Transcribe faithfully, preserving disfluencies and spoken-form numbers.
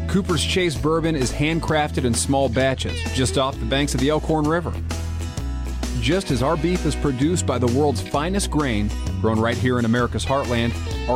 Cooper's Chase bourbon is handcrafted in small batches just off the banks of the Elkhorn River. Just as our beef is produced by the world's finest grain, grown right here in America's heartland, our